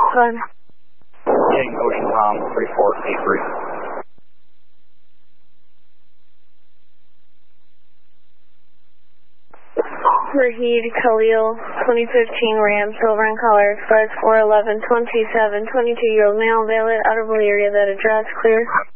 Fun. King Ocean Tom 3483. Rahid Khalil, 2015 Ram, silver in color, express 41127, 22-year-old male, valid, out of area, that address, clear.